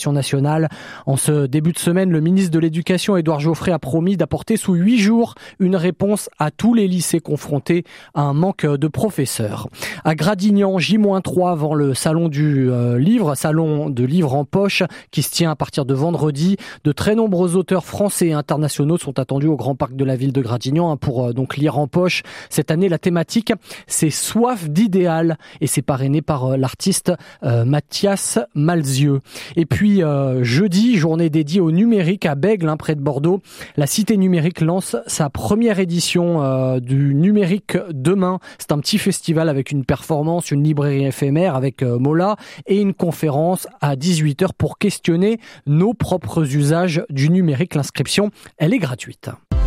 nationale. En ce début de semaine, le ministre de l'Éducation, Édouard Geoffrey, a promis d'apporter sous 8 jours une réponse à tous les lycées confrontés à un manque de professeurs. À Gradignan, J-3 avant le salon du livre, salon de livres en poche qui se tient à partir de vendredi. De très nombreux auteurs français et internationaux sont attendus au Grand Parc de la ville de Gradignan pour donc lire en poche. Cette année, la thématique, c'est Soif d'idéal et c'est parrainé par l'artiste Mathias Malzieu. Et puis jeudi, journée dédiée au numérique à Bègles, près de Bordeaux. La Cité numérique lance sa première édition du numérique demain. C'est un petit festival avec une performance, une librairie éphémère avec Mola et une conférence à 18h pour questionner nos propres usages du numérique. L'inscription, elle est gratuite.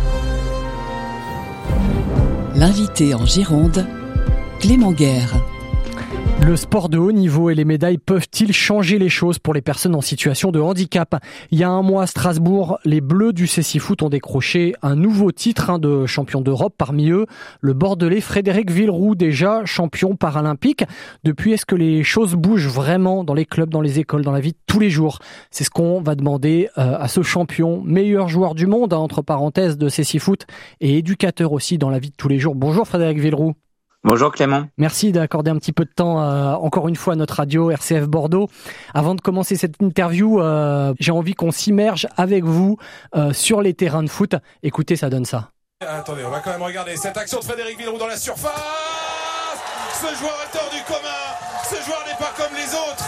L'invité en Gironde, Clément Guerre. Le sport de haut niveau et les médailles peuvent-ils changer les choses pour les personnes en situation de handicap ? Il y a un mois à Strasbourg, les Bleus du Cécifoot ont décroché un nouveau titre de champion d'Europe. Parmi eux, le Bordelais Frédéric Villeroux, déjà champion paralympique. Depuis, est-ce que les choses bougent vraiment dans les clubs, dans les écoles, dans la vie de tous les jours ? C'est ce qu'on va demander à ce champion, meilleur joueur du monde, entre parenthèses, de Cécifoot et éducateur aussi dans la vie de tous les jours. Bonjour Frédéric Villeroux. Bonjour Clément. Merci d'accorder un petit peu de temps encore une fois à notre radio RCF Bordeaux. Avant de commencer cette interview, j'ai envie qu'on s'immerge avec vous sur les terrains de foot. Écoutez, ça donne ça. Attendez, on va quand même regarder cette action de Frédéric Villeroux dans la surface. Ce joueur est hors du commun. Ce joueur n'est pas comme les autres.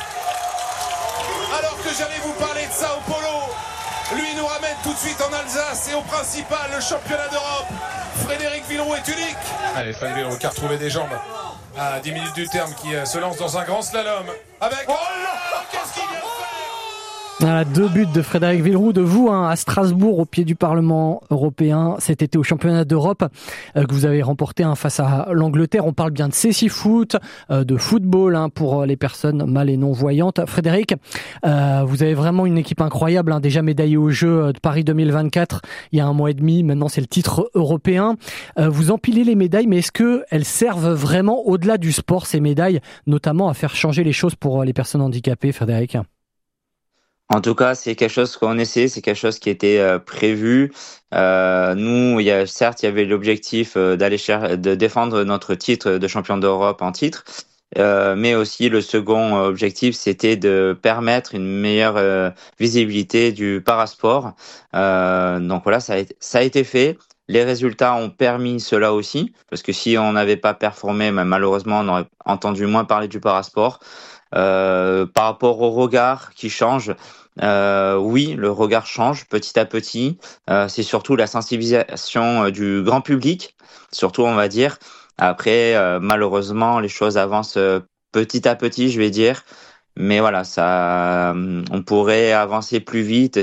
Alors que j'allais vous parler de Sao Paulo, lui nous ramène tout de suite en Alsace et au principal, le championnat d'Europe. Frédéric Villeroux est unique. Allez, Frédéric Villeroux qui a retrouvé des jambes à 10 minutes du terme, qui se lance dans un grand slalom avec... Oh là, qu'est-ce qu'il vient de faire ? Voilà, 2 buts de Frédéric Villeroux, de vous à Strasbourg, au pied du Parlement européen, cet été au championnat d'Europe que vous avez remporté face à l'Angleterre. On parle bien de Cécifoot, de football pour les personnes mal et non-voyantes. Frédéric, vous avez vraiment une équipe incroyable, déjà médaillée aux Jeux de Paris 2024 il y a un mois et demi. Maintenant, c'est le titre européen. Vous empilez les médailles, mais est-ce qu'elles servent vraiment, au-delà du sport, ces médailles, notamment à faire changer les choses pour les personnes handicapées, Frédéric ? En tout cas, c'est quelque chose qu'on essaie, c'est quelque chose qui était prévu. Nous, certes, il y avait l'objectif de défendre notre titre de champion d'Europe en titre, mais aussi le second objectif, c'était de permettre une meilleure visibilité du parasport. Donc voilà, ça a été fait. Les résultats ont permis cela aussi, parce que si on n'avait pas performé, malheureusement, on aurait entendu moins parler du parasport. Par rapport au regard qui change, oui, le regard change petit à petit. C'est surtout la sensibilisation du grand public, surtout on va dire. Après, malheureusement, les choses avancent petit à petit, je vais dire. Mais voilà, on pourrait avancer plus vite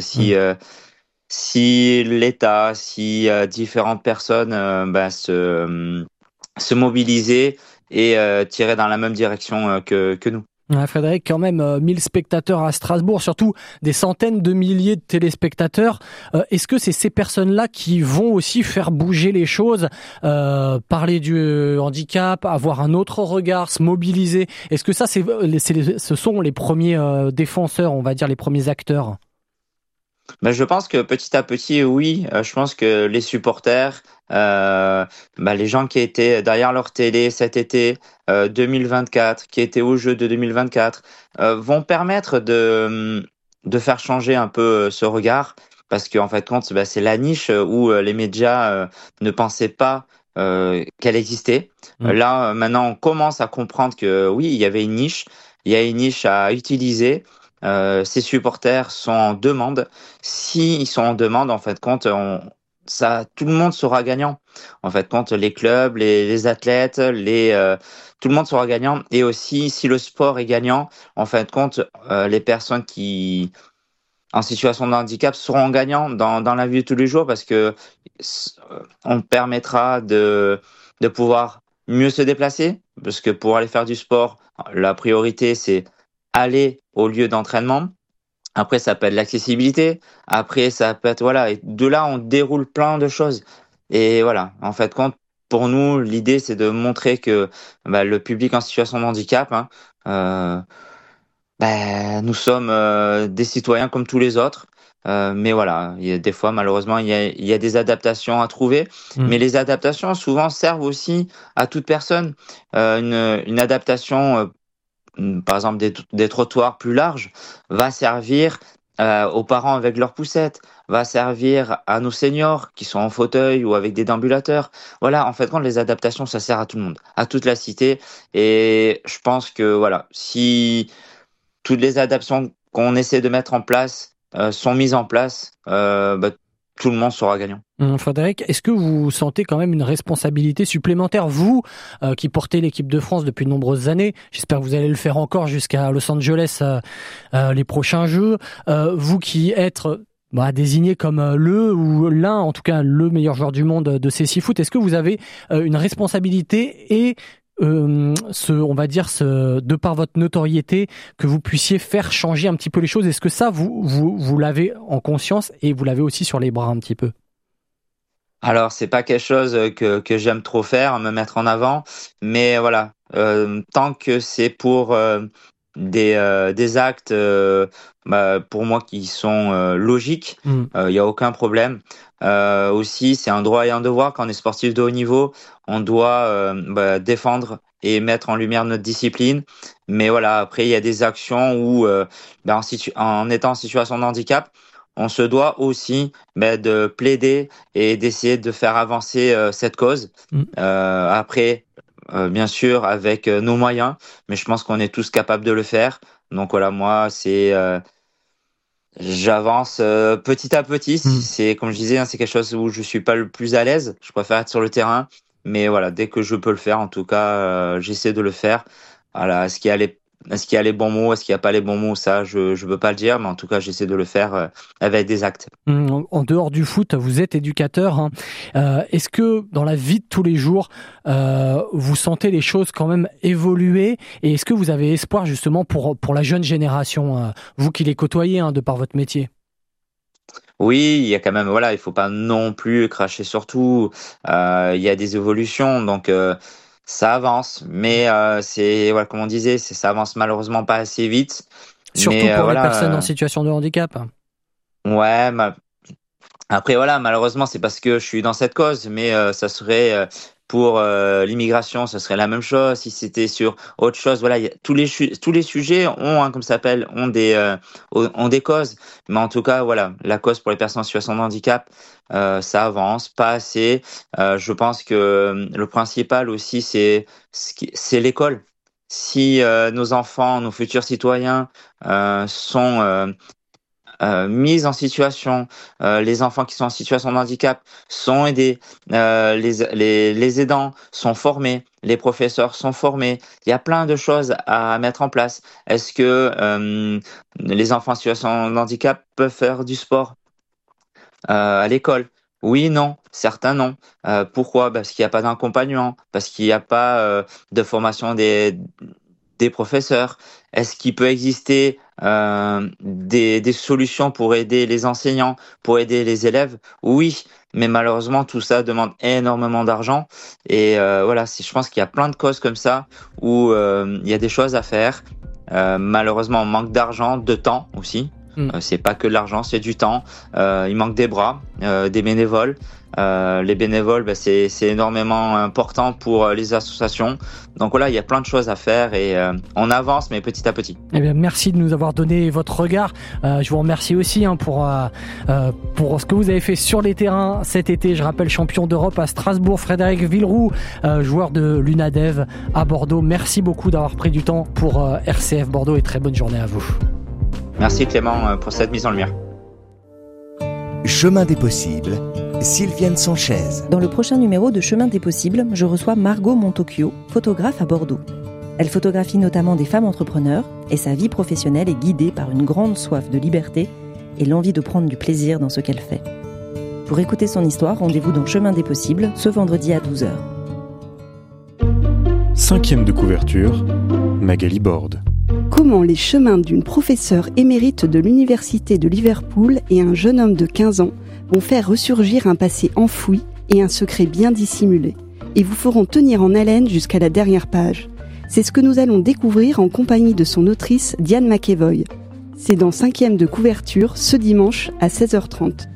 si l'État, si différentes personnes se mobilisaient et tiraient dans la même direction que nous. Ouais, Frédéric, quand même 1000 spectateurs à Strasbourg, surtout des centaines de milliers de téléspectateurs. Est-ce que c'est ces personnes-là qui vont aussi faire bouger les choses, parler du handicap, avoir un autre regard, se mobiliser ? Est-ce que ça, ce sont les premiers défenseurs, on va dire, les premiers acteurs ? Je pense que petit à petit, oui. Je pense que les supporters, les gens qui étaient derrière leur télé cet été 2024, qui étaient aux Jeux de 2024, vont permettre de faire changer un peu ce regard, parce qu'en fait, c'est la niche où les médias ne pensaient pas qu'elle existait. Là, maintenant, on commence à comprendre que oui, il y avait une niche. Il y a une niche à utiliser. Ces supporters sont en demande. S'ils sont en demande, en fait, tout le monde sera gagnant. En fait, les clubs, les athlètes, tout le monde sera gagnant. Et aussi, si le sport est gagnant, en fait, les personnes qui en situation de handicap seront gagnants dans la vie de tous les jours, parce que on permettra de pouvoir mieux se déplacer, parce que pour aller faire du sport, la priorité, c'est aller au lieu d'entraînement. Après, ça peut être l'accessibilité. Après, ça peut être, voilà. Et de là, on déroule plein de choses. Et voilà. En fait, pour nous, l'idée, c'est de montrer que le public en situation de handicap, Nous sommes des citoyens comme tous les autres. Mais voilà, des fois, malheureusement, il y a des adaptations à trouver. Mais les adaptations, souvent, servent aussi à toute personne. Une adaptation, par exemple, des trottoirs plus larges, va servir aux parents avec leurs poussettes, va servir à nos seniors qui sont en fauteuil ou avec des déambulateurs. Voilà, en fait, quand les adaptations, ça sert à tout le monde, à toute la cité. Et je pense que, voilà, si toutes les adaptations qu'on essaie de mettre en place sont mises en place, tout le monde sera gagnant. Frédéric, est-ce que vous sentez quand même une responsabilité supplémentaire, vous qui portez l'équipe de France depuis de nombreuses années, j'espère que vous allez le faire encore jusqu'à Los Angeles les prochains Jeux, vous qui êtes désigné comme l'un, en tout cas le meilleur joueur du monde de CéciFoot, est-ce que vous avez une responsabilité et on va dire, de par votre notoriété, que vous puissiez faire changer un petit peu les choses? Est-ce que ça, vous l'avez en conscience et vous l'avez aussi sur les bras un petit peu? Alors, c'est pas quelque chose que j'aime trop faire, me mettre en avant, mais voilà, tant que c'est pour des actes, pour moi, qui sont logiques, y a aucun problème. Aussi, c'est un droit et un devoir quand on est sportif de haut niveau. On doit défendre et mettre en lumière notre discipline. Mais voilà, après, il y a des actions où, en étant en situation de handicap, on se doit aussi de plaider et d'essayer de faire avancer cette cause. Après, bien sûr, avec nos moyens, mais je pense qu'on est tous capables de le faire. Donc voilà, moi, j'avance petit à petit. C'est, comme je disais, c'est quelque chose où je suis pas le plus à l'aise. Je préfère être sur le terrain. Mais voilà, dès que je peux le faire, en tout cas, j'essaie de le faire. Voilà, est-ce qu'il y a les bons mots, est-ce qu'il n'y a pas les bons mots, ça, je peux pas le dire, mais en tout cas, j'essaie de le faire avec des actes. En dehors du foot, vous êtes éducateur. Est-ce que dans la vie de tous les jours, vous sentez les choses quand même évoluer, et est-ce que vous avez espoir justement pour la jeune génération, vous qui les côtoyez de par votre métier? Oui, il y a quand même, il faut pas non plus cracher sur tout. Il y a des évolutions, donc ça avance, mais comme on disait, ça avance malheureusement pas assez vite. Surtout mais, pour les personnes en situation de handicap. Ouais, après malheureusement c'est parce que je suis dans cette cause, mais ça serait pour l'immigration, ça serait la même chose. Si c'était sur autre chose, tous les sujets ont des causes. Mais en tout cas, la cause pour les personnes en situation de handicap, ça avance, pas assez. Je pense que le principal aussi, c'est l'école. Si nos enfants, nos futurs citoyens sont mise en situation, les enfants qui sont en situation de handicap sont aidés, les aidants sont formés, les professeurs sont formés. Il y a plein de choses à mettre en place. Est-ce que les enfants en situation de handicap peuvent faire du sport à l'école? Oui, non. Certains non. Pourquoi? Parce qu'il n'y a pas d'accompagnement, parce qu'il n'y a pas de formation des professeurs. Est-ce qu'il peut exister des solutions pour aider les enseignants, pour aider les élèves? Oui, mais malheureusement, tout ça demande énormément d'argent. Et je pense qu'il y a plein de causes comme ça où il y a des choses à faire. Malheureusement, on manque d'argent, de temps aussi. C'est pas que de l'argent, c'est du temps. Il manque des bras, des bénévoles. Les bénévoles, c'est énormément important pour les associations. Donc voilà, il y a plein de choses à faire et on avance, mais petit à petit. Eh bien, merci de nous avoir donné votre regard. Je vous remercie aussi pour ce que vous avez fait sur les terrains cet été. Je rappelle, champion d'Europe à Strasbourg, Frédéric Villeroux, joueur de l'UNADEV à Bordeaux. Merci beaucoup d'avoir pris du temps pour RCF Bordeaux et très bonne journée à vous. Merci Clément pour cette mise en lumière. Chemin des possibles, Sylviane Sanchez. Dans le prochain numéro de Chemin des possibles, je reçois Margot Montocchio, photographe à Bordeaux. Elle photographie notamment des femmes entrepreneurs et sa vie professionnelle est guidée par une grande soif de liberté et l'envie de prendre du plaisir dans ce qu'elle fait. Pour écouter son histoire, rendez-vous dans Chemin des possibles ce vendredi à 12h. 5e de couverture, Magali Borde. Comment les chemins d'une professeure émérite de l'université de Liverpool et un jeune homme de 15 ans vont faire ressurgir un passé enfoui et un secret bien dissimulé, et vous feront tenir en haleine jusqu'à la dernière page. C'est ce que nous allons découvrir en compagnie de son autrice Diane McEvoy. C'est dans 5e de couverture ce dimanche à 16h30.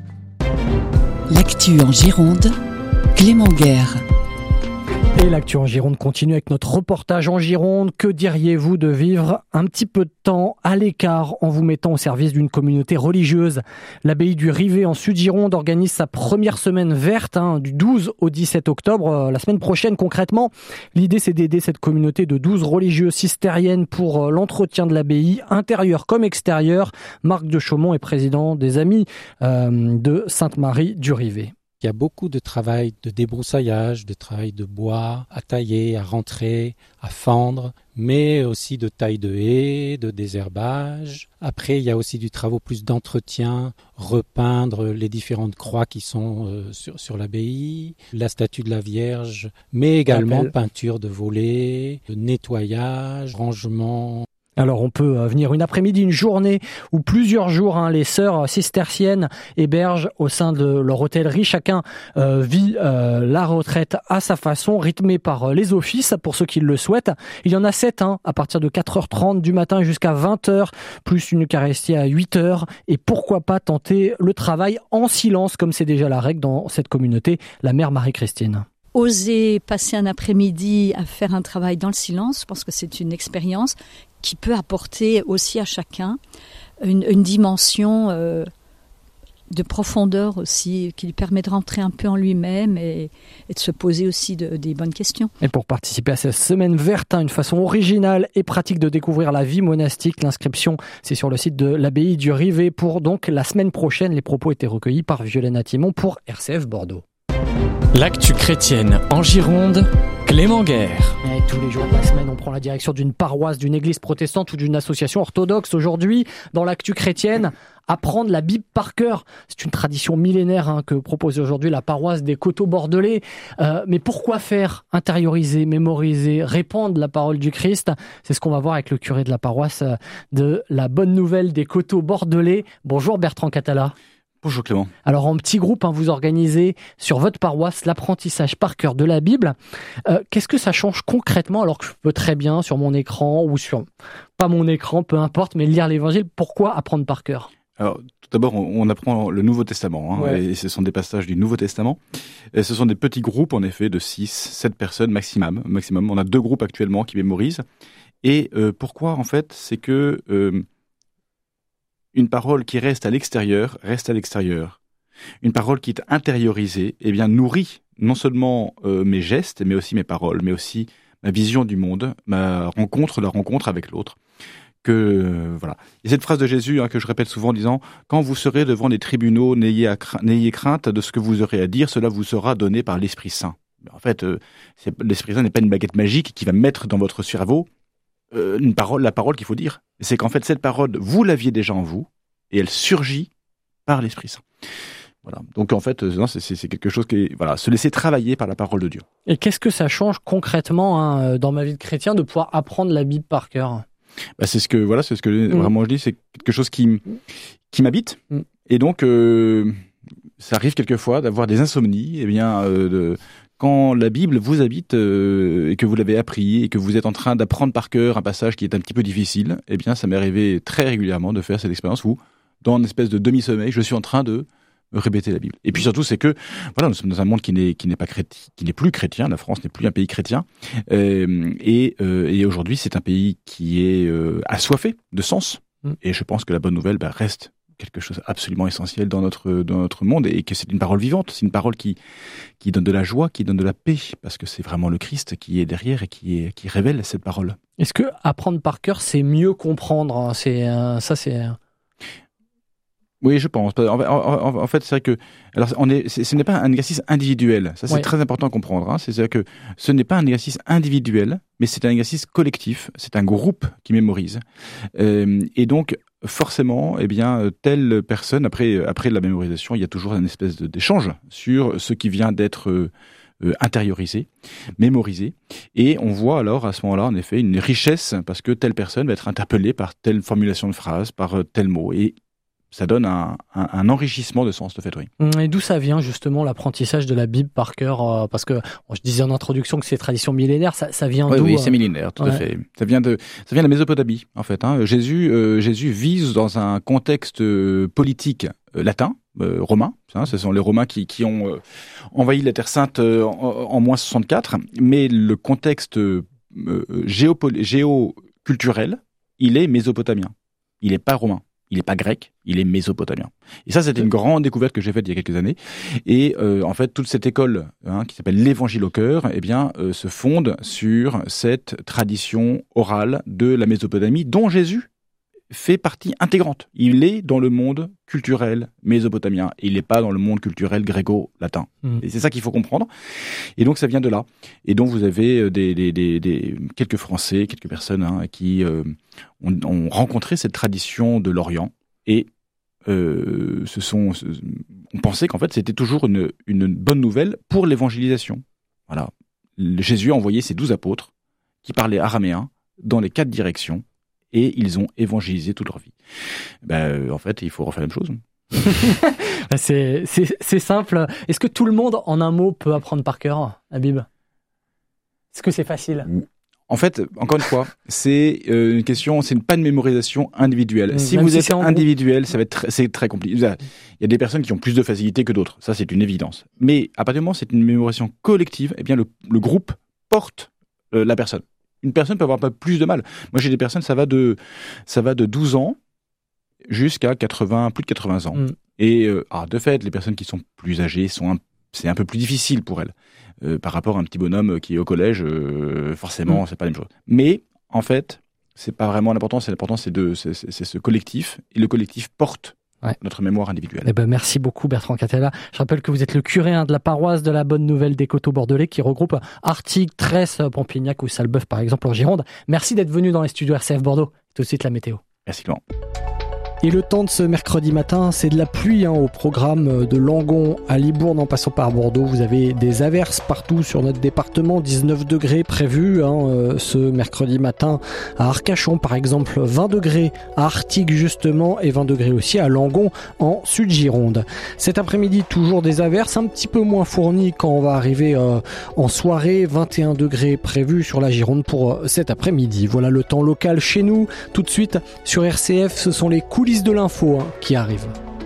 L'actu en Gironde, Clément Guerre. Et l'actu en Gironde continue avec notre reportage en Gironde. Que diriez-vous de vivre un petit peu de temps à l'écart en vous mettant au service d'une communauté religieuse ? L'abbaye du Rivet en Sud-Gironde organise sa première semaine verte du 12 au 17 octobre, la semaine prochaine concrètement. L'idée c'est d'aider cette communauté de 12 religieuses cistériennes pour l'entretien de l'abbaye, intérieure comme extérieure. Marc de Chaumont est président des Amis de Sainte-Marie du Rivet. Il y a beaucoup de travail de débroussaillage, de travail de bois à tailler, à rentrer, à fendre, mais aussi de taille de haies, de désherbage. Après, il y a aussi du travail plus d'entretien, repeindre les différentes croix qui sont sur l'abbaye, la statue de la Vierge, mais également peinture de volets, nettoyage, rangement. Alors on peut venir une après-midi, une journée ou plusieurs jours. Les sœurs cisterciennes hébergent au sein de leur hôtellerie. Chacun vit la retraite à sa façon, rythmée par les offices pour ceux qui le souhaitent. Il y en a 7 à partir de 4h30 du matin jusqu'à 20h, plus une Eucharistie à 8h. Et pourquoi pas tenter le travail en silence, comme c'est déjà la règle dans cette communauté, la mère Marie-Christine. Oser passer un après-midi à faire un travail dans le silence, je pense que c'est une expérience qui peut apporter aussi à chacun une dimension de profondeur aussi, qui lui permet de rentrer un peu en lui-même et de se poser aussi des bonnes questions. Et pour participer à cette semaine verte, une façon originale et pratique de découvrir la vie monastique, l'inscription c'est sur le site de l'abbaye du Rivet pour donc la semaine prochaine. Les propos étaient recueillis par Violaine Atimon pour RCF Bordeaux. L'actu chrétienne en Gironde, Clément Guerre. Et tous les jours de la semaine, on prend la direction d'une paroisse, d'une église protestante ou d'une association orthodoxe. Aujourd'hui, dans l'actu chrétienne, apprendre la Bible par cœur. C'est une tradition millénaire que propose aujourd'hui la paroisse des Coteaux Bordelais. Mais pourquoi faire ? Intérioriser, mémoriser, répandre la parole du Christ. C'est ce qu'on va voir avec le curé de la paroisse de la Bonne Nouvelle des Coteaux Bordelais. Bonjour Bertrand Catala. Bonjour Clément. Alors en petit groupe, vous organisez sur votre paroisse l'apprentissage par cœur de la Bible. Qu'est-ce que ça change concrètement alors que je peux très bien sur mon écran ou sur pas mon écran, peu importe, mais lire l'Évangile. Pourquoi apprendre par cœur ? Alors tout d'abord, on apprend le Nouveau Testament et ce sont des passages du Nouveau Testament. Et ce sont des petits groupes en effet de 6-7 personnes maximum. On a 2 groupes actuellement qui mémorisent. Et pourquoi en fait, c'est que une parole qui reste à l'extérieur, reste à l'extérieur. Une parole qui est intériorisée, nourrit non seulement mes gestes, mais aussi mes paroles, mais aussi ma vision du monde, la rencontre avec l'autre. Voilà. Il y a cette phrase de Jésus que je répète souvent en disant « Quand vous serez devant des tribunaux, n'ayez crainte de ce que vous aurez à dire, cela vous sera donné par l'Esprit Saint. » En fait, l'Esprit Saint n'est pas une baguette magique qui va mettre dans votre cerveau la parole qu'il faut dire. C'est qu'en fait, cette parole, vous l'aviez déjà en vous, et elle surgit par l'Esprit Saint. Voilà. Donc en fait, c'est quelque chose qui est, se laisser travailler par la parole de Dieu. Et qu'est-ce que ça change concrètement dans ma vie de chrétien de pouvoir apprendre la Bible par cœur ? C'est ce que vraiment je dis, c'est quelque chose qui m'habite. Et donc, ça arrive quelquefois d'avoir des insomnies, quand la Bible vous habite et que vous l'avez appris et que vous êtes en train d'apprendre par cœur un passage qui est un petit peu difficile, ça m'est arrivé très régulièrement de faire cette expérience où, dans une espèce de demi-sommeil, je suis en train de répéter la Bible. Et puis surtout, c'est que nous sommes dans un monde qui n'est plus chrétien. La France n'est plus un pays chrétien. Et aujourd'hui, c'est un pays qui est assoiffé de sens. Et je pense que la bonne nouvelle reste quelque chose absolument essentiel dans notre monde et que c'est une parole vivante, c'est une parole qui donne de la joie, qui donne de la paix, parce que c'est vraiment le Christ qui est derrière et qui révèle cette parole. Est-ce que apprendre par cœur, c'est mieux comprendre ? Oui, je pense. En fait, c'est vrai que ce n'est pas un exercice individuel. Ça, c'est très important à comprendre. C'est-à-dire que ce n'est pas un exercice individuel, mais c'est un exercice collectif. C'est un groupe qui mémorise. Et donc, forcément, telle personne, après la mémorisation, il y a toujours une espèce d'échange sur ce qui vient d'être intériorisé, mémorisé. Et on voit alors, à ce moment-là, en effet, une richesse, parce que telle personne va être interpellée par telle formulation de phrase, par tel mot. Et ça donne un enrichissement de sens, de fait, oui. Et d'où ça vient justement l'apprentissage de la Bible par cœur parce que je disais en introduction que c'est tradition millénaire, ça vient d'où? Oui, c'est millénaire, tout à fait. Ça vient de la Mésopotamie, en fait. Jésus vise dans un contexte politique latin, romain. Ce sont les Romains qui ont envahi la Terre Sainte en moins 64, mais le contexte géoculturel, il est mésopotamien. Il n'est pas romain. Il n'est pas grec, il est mésopotamien. Et ça, c'était une grande découverte que j'ai faite il y a quelques années. Et en fait, toute cette école qui s'appelle l'Évangile au cœur, se fonde sur cette tradition orale de la Mésopotamie, dont Jésus fait partie intégrante. Il est dans le monde culturel mésopotamien. Il n'est pas dans le monde culturel gréco-latin. Et c'est ça qu'il faut comprendre. Et donc, ça vient de là. Et donc, vous avez quelques Français, quelques personnes qui ont rencontré cette tradition de l'Orient. Et on pensait qu'en fait, c'était toujours une bonne nouvelle pour l'évangélisation. Voilà. Jésus a envoyé ses 12 apôtres qui parlaient araméen dans les 4 directions. Et ils ont évangélisé toute leur vie. En fait, il faut refaire la même chose. C'est simple. Est-ce que tout le monde, en un mot, peut apprendre par cœur la Bible? Est-ce que c'est facile? En fait, encore une fois, c'est une question, c'est pas une mémorisation individuelle. Si vous êtes individuel, c'est très compliqué. Il y a des personnes qui ont plus de facilité que d'autres. Ça, c'est une évidence. Mais à partir du moment où c'est une mémorisation collective, le groupe porte la personne. Une personne peut avoir pas plus de mal. Moi, j'ai des personnes, ça va de 12 ans jusqu'à plus de 80 ans. Et de fait, les personnes qui sont plus âgées, c'est un peu plus difficile pour elles. Par rapport à un petit bonhomme qui est au collège, forcément, c'est pas la même chose. Mais, en fait, c'est pas vraiment l'important. L'important, c'est ce collectif. Et le collectif porte notre mémoire individuelle. Merci beaucoup Bertrand Catella. Je rappelle que vous êtes le curé de la paroisse de la Bonne Nouvelle des Coteaux Bordelais qui regroupe Artigues, Tresse, Pompignac ou Salbeuf par exemple en Gironde. Merci d'être venu dans les studios RCF Bordeaux. Tout de suite la météo. Merci Laurent. Et le temps de ce mercredi matin, c'est de la pluie au programme de Langon à Libourne en passant par Bordeaux. Vous avez des averses partout sur notre département, 19 degrés prévus ce mercredi matin à Arcachon par exemple, 20 degrés à Artigues justement et 20 degrés aussi à Langon en Sud-Gironde. Cet après-midi, toujours des averses un petit peu moins fournies quand on va arriver en soirée, 21 degrés prévus sur la Gironde pour cet après-midi. Voilà le temps local chez nous. Tout de suite sur RCF, ce sont les coulisses de l'info qui arrive.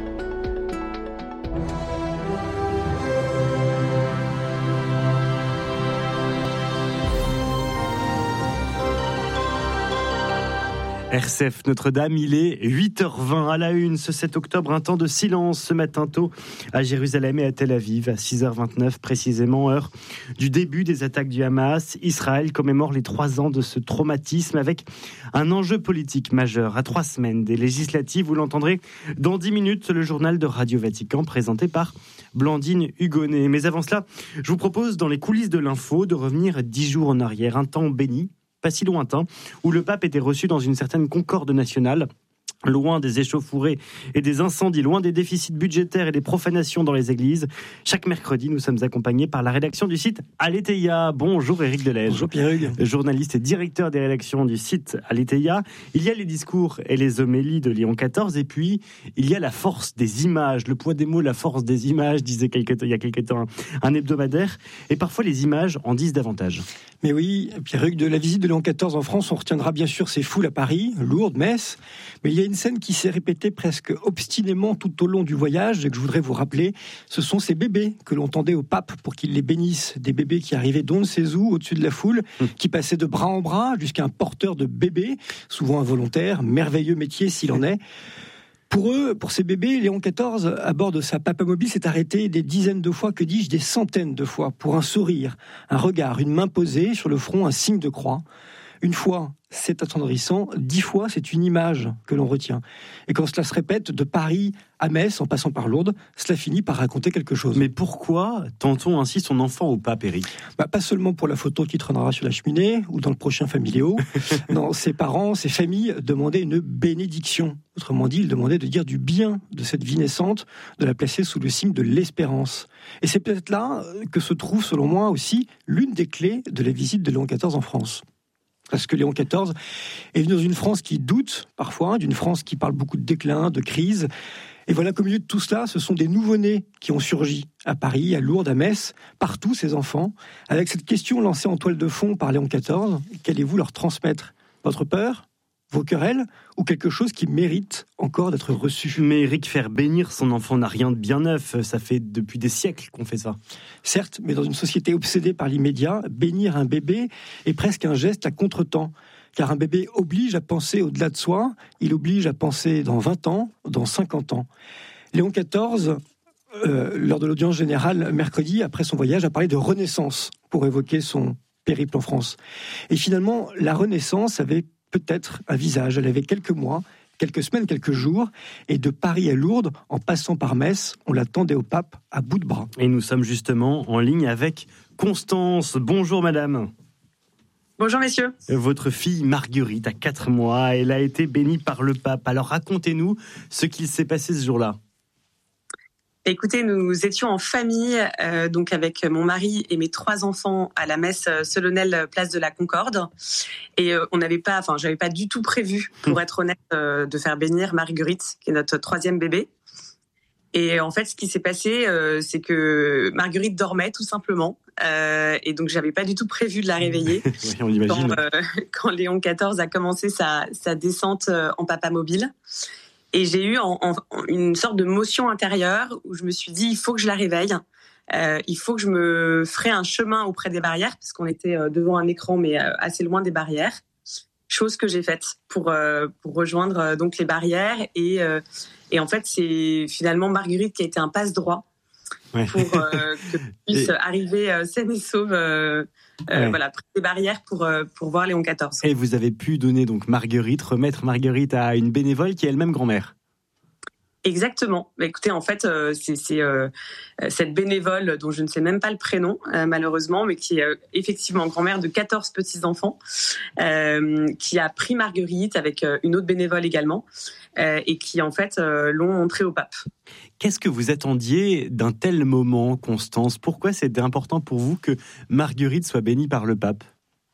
RCF Notre-Dame, il est 8h20 à la une ce 7 octobre, un temps de silence ce matin tôt à Jérusalem et à Tel Aviv, à 6h29 précisément, heure du début des attaques du Hamas. Israël commémore les 3 ans de ce traumatisme avec un enjeu politique majeur. À 3 semaines des législatives, vous l'entendrez dans 10 minutes, le journal de Radio Vatican présenté par Blandine Hugonnet. Mais avant cela, je vous propose dans les coulisses de l'info de revenir 10 jours en arrière, un temps béni, pas si lointain, où le pape était reçu dans une certaine concorde nationale, loin des échauffourées et des incendies, loin des déficits budgétaires et des profanations dans les églises. Chaque mercredi, nous sommes accompagnés par la rédaction du site Aletheia. Bonjour Éric Delège. Bonjour Pierre-Hugues. Journaliste et directeur des rédactions du site Aletheia. Il y a les discours et les homélies de Léon XIV, et puis il y a la force des images, le poids des mots, la force des images, disait il y a quelque temps un hebdomadaire, et parfois les images en disent davantage. Mais oui, Pierre-Hugues, de la visite de Léon XIV en France, on retiendra bien sûr ces foules à Paris, Lourdes, Metz, mais il y a une scène qui s'est répétée presque obstinément tout au long du voyage et que je voudrais vous rappeler. Ce sont ces bébés que l'on tendait au pape pour qu'il les bénisse, des bébés qui arrivaient d'on ne sait où au-dessus de la foule, qui passaient de bras en bras jusqu'à un porteur de bébés, souvent involontaire, merveilleux métier s'il en est. Pour eux, pour ces bébés, Léon XIV, à bord de sa papamobile, s'est arrêté des dizaines de fois, que dis-je, des centaines de fois, pour un sourire, un regard, une main posée sur le front, un signe de croix. Une fois, c'est attendrissant, 10 fois, c'est une image que l'on retient. Et quand cela se répète, de Paris à Metz, en passant par Lourdes, cela finit par raconter quelque chose. Mais pourquoi tend-on ainsi son enfant au pape, Éric ? Pas seulement pour la photo qui traînera sur la cheminée, ou dans le prochain Familio. Non, ses parents, ses familles demandaient une bénédiction. Autrement dit, ils demandaient de dire du bien de cette vie naissante, de la placer sous le signe de l'espérance. Et c'est peut-être là que se trouve, selon moi aussi, l'une des clés de la visite de Léon XIV en France. Parce que Léon XIV est venu dans une France qui doute parfois, d'une France qui parle beaucoup de déclin, de crise. Et voilà qu'au milieu de tout cela, ce sont des nouveau-nés qui ont surgi à Paris, à Lourdes, à Metz, partout ces enfants, avec cette question lancée en toile de fond par Léon XIV, qu'allez-vous leur transmettre ? Votre peur ? Vos querelles ? Ou quelque chose qui mérite encore d'être reçu ? Mais Eric, faire bénir son enfant n'a rien de bien neuf, ça fait depuis des siècles qu'on fait ça. Certes, mais dans une société obsédée par l'immédiat, bénir un bébé est presque un geste à contre-temps. Car un bébé oblige à penser au-delà de soi, il oblige à penser dans 20 ans, dans 50 ans. Léon XIV, lors de l'audience générale mercredi, après son voyage, a parlé de renaissance pour évoquer son périple en France. Et finalement, la renaissance avait peut-être un visage. Elle avait quelques mois, quelques semaines, quelques jours. Et de Paris à Lourdes, en passant par Metz, on l'attendait au pape à bout de bras. Et nous sommes justement en ligne avec Constance. Bonjour madame. Bonjour messieurs. Votre fille Marguerite a 4 mois, elle a été bénie par le pape. Alors racontez-nous ce qu'il s'est passé ce jour-là. Écoutez, nous étions en famille, donc avec mon mari et mes 3 enfants à la messe solennelle place de la Concorde. Et j'avais pas du tout prévu, pour être honnête, de faire bénir Marguerite, qui est notre 3e bébé. Et en fait, ce qui s'est passé, c'est que Marguerite dormait tout simplement. Et donc, j'avais pas du tout prévu de la réveiller. Oui, on l'imagine. Quand Léon XIV a commencé sa descente en papa mobile. Et j'ai eu une sorte de motion intérieure où je me suis dit, il faut que je la réveille. Il faut que je me ferai un chemin auprès des barrières, parce qu'on était devant un écran, mais assez loin des barrières. Chose que j'ai faite pour rejoindre donc les barrières. Et en fait, c'est finalement Marguerite qui a été un passe-droit pour que je puisse arriver saine et sauve près des barrières pour voir Léon XIV. Et vous avez pu donner donc remettre Marguerite à une bénévole qui est elle-même grand-mère. Exactement. Bah, écoutez, en fait, c'est cette bénévole dont je ne sais même pas le prénom, malheureusement, mais qui est effectivement grand-mère de 14 petits-enfants, qui a pris Marguerite avec une autre bénévole également, et qui, en fait, l'ont montrée au pape. Qu'est-ce que vous attendiez d'un tel moment, Constance ? Pourquoi c'était important pour vous que Marguerite soit bénie par le pape ?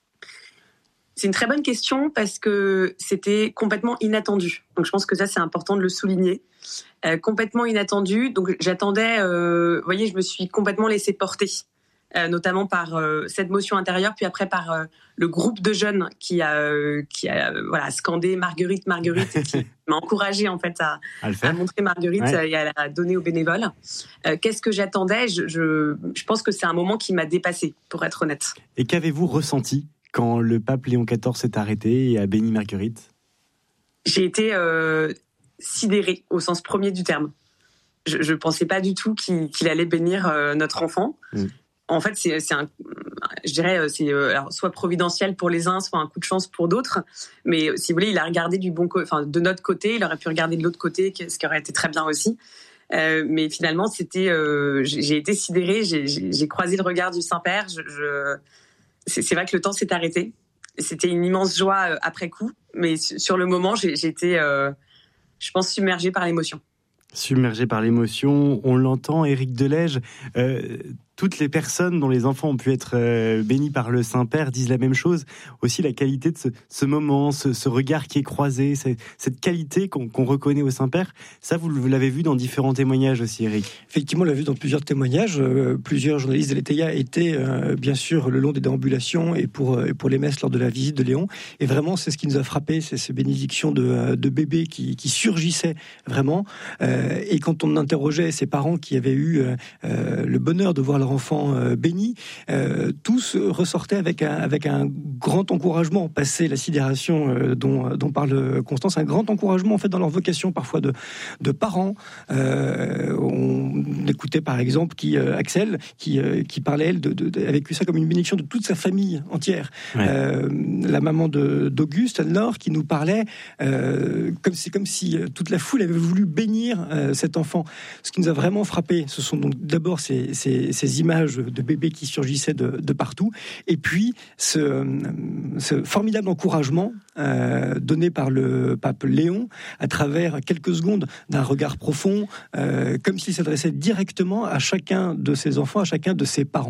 C'est une très bonne question parce que c'était complètement inattendu. Donc je pense que ça, c'est important de le souligner. Complètement inattendu. Donc j'attendais, vous voyez, je me suis complètement laissée porter, notamment par cette motion intérieure, puis après par le groupe de jeunes qui a scandé Marguerite, Marguerite, et qui m'a encouragée en fait à montrer Marguerite et à la donner aux bénévoles. Qu'est-ce que j'attendais ? Je pense que c'est un moment qui m'a dépassée, pour être honnête. Et qu'avez-vous ressenti quand le pape Léon XIV s'est arrêté et a béni Marguerite ? J'ai été sidérée au sens premier du terme. Je pensais pas du tout qu'il allait bénir notre enfant. En fait, c'est soit providentiel pour les uns, soit un coup de chance pour d'autres. Mais si vous voulez, il a regardé de notre côté, il aurait pu regarder de l'autre côté, ce qui aurait été très bien aussi. Mais finalement, j'ai été sidérée, j'ai croisé le regard du Saint-Père. C'est vrai que le temps s'est arrêté. C'était une immense joie après coup, mais sur le moment, j'ai été, je pense, submergée par l'émotion. Submergée par l'émotion, on l'entend, Éric Delège. Toutes les personnes dont les enfants ont pu être bénis par le Saint-Père disent la même chose. Aussi la qualité de ce moment, ce regard qui est croisé, cette qualité qu'on reconnaît au Saint-Père. Ça, vous l'avez vu dans différents témoignages aussi, Éric. Effectivement, on l'a vu dans plusieurs témoignages. Plusieurs journalistes de l'ETEIA étaient bien sûr le long des déambulations et pour les messes lors de la visite de Léon. Et vraiment, c'est ce qui nous a frappé, c'est ces bénédictions de bébés qui surgissaient vraiment. Et quand on interrogeait ces parents qui avaient eu le bonheur de voir leur enfant béni, tous ressortaient avec un grand encouragement, passé la sidération dont parle Constance, un grand encouragement en fait dans leur vocation parfois de parents. On écoutait par exemple Axel qui parlait elle a vécu ça comme une bénédiction de toute sa famille entière. La maman d'Auguste, Anne-Laure, qui nous parlait comme si toute la foule avait voulu bénir cet enfant. Ce qui nous a vraiment frappé, ce sont donc d'abord ces images de bébés qui surgissaient de partout, et puis ce formidable encouragement donné par le pape Léon à travers quelques secondes d'un regard profond, comme s'il s'adressait directement à chacun de ses enfants, à chacun de ses parents.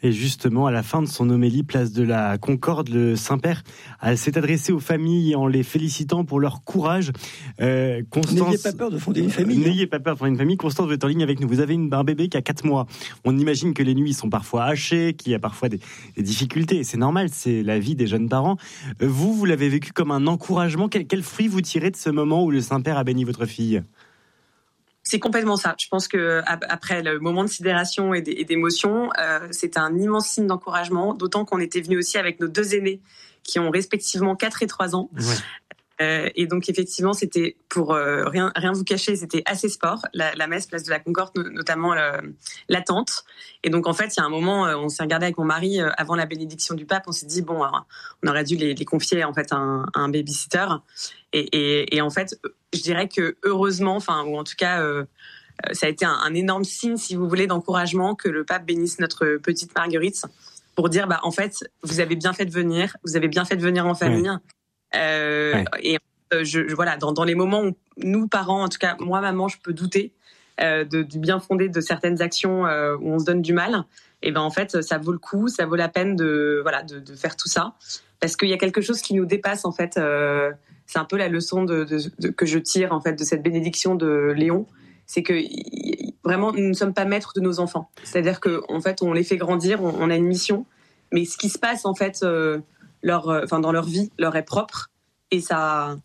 Et justement, à la fin de son homélie, place de la Concorde, le Saint-Père s'est adressé aux familles en les félicitant pour leur courage. Constance, n'ayez pas peur de fonder une famille. N'ayez pas peur de fonder une famille. Constance, vous êtes en ligne avec nous. Vous avez un bébé qui a 4 mois. On imagine que les nuits sont parfois hachées, qu'il y a parfois des difficultés. C'est normal, c'est la vie des jeunes parents. Vous l'avez vécu comme un encouragement. Quel fruit vous tirez de ce moment où le Saint-Père a béni votre fille ? C'est complètement ça. Je pense que après le moment de sidération et d'émotion, c'était un immense signe d'encouragement, d'autant qu'on était venus aussi avec nos 2 aînés qui ont respectivement 4 et 3 ans. Ouais. Et donc effectivement, c'était pour rien vous cacher, c'était assez sport. La messe, place de la Concorde, notamment l'attente. Et donc en fait, il y a un moment, on s'est regardé avec mon mari avant la bénédiction du pape. On s'est dit bon, alors, on aurait dû les confier en fait à un babysitter. Et en fait, je dirais que heureusement, ou en tout cas, ça a été un énorme signe, si vous voulez, d'encouragement que le pape bénisse notre petite Marguerite pour dire, en fait, vous avez bien fait de venir, en famille. Ouais. Et voilà, dans les moments où nous, parents, en tout cas, moi, maman, je peux douter du bien fondé de certaines actions où on se donne du mal. Et en fait, ça vaut le coup, ça vaut la peine de faire tout ça. Parce qu'il y a quelque chose qui nous dépasse, en fait. C'est un peu la leçon que je tire en fait de cette bénédiction de Léon, c'est que vraiment nous ne sommes pas maîtres de nos enfants. C'est-à-dire que en fait on les fait grandir, on a une mission, mais ce qui se passe en fait dans leur vie leur est propre et ça